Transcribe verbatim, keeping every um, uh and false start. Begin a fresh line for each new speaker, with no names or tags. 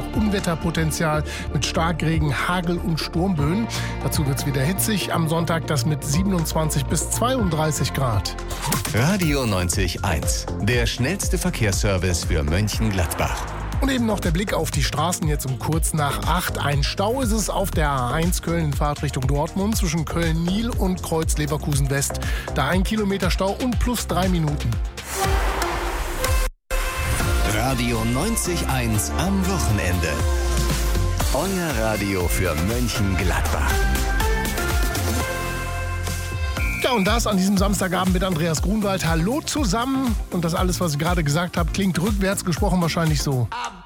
auch Unwetterpotenzial mit Starkregen, Hagel und Sturmböen. Dazu wird es wieder hitzig. Am Sonntag das mit siebenundzwanzig bis zweiunddreißig Grad.
Radio neunzig Komma eins, der schnellste Verkehrsservice für Mönchengladbach.
Und eben noch der Blick auf die Straßen jetzt um kurz nach acht. Ein Stau ist es auf der A eins Köln in Fahrtrichtung Dortmund zwischen Köln-Niel und Kreuz Leverkusen-West. Da ein Kilometer Stau und plus drei Minuten.
Radio neunzig Komma eins am Wochenende. Euer Radio für Mönchengladbach.
Ja, und das an diesem Samstagabend mit Andreas Grunwald. Hallo zusammen. Und das alles, was ich gerade gesagt habe, klingt rückwärts gesprochen wahrscheinlich so.